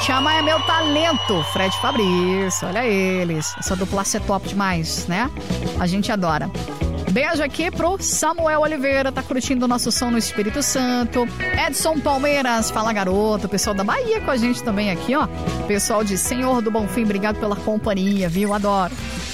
Te amar é meu talento. Fred Fabrício, olha eles. Essa dupla é top demais, né? A gente adora. Beijo aqui pro Samuel Oliveira, tá curtindo o nosso som no Espírito Santo. Edson Palmeiras, fala garoto. Pessoal da Bahia com a gente também aqui, ó. Pessoal de Senhor do Bonfim, obrigado pela companhia, viu? Adoro.